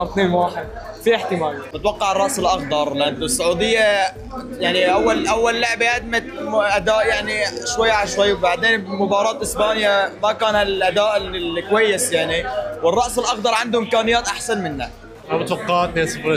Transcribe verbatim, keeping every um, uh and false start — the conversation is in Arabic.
اثنين واحد في احتمال. بتوقع الراس الاخضر لانه السعوديه يعني اول اول لعبه قدمت اداء يعني شوي على شوي، وبعدين بمباراه اسبانيا ما كان الاداء الكويس يعني، والراس الاخضر عنده امكانيات احسن منا. انا بتوقع اثنين صفر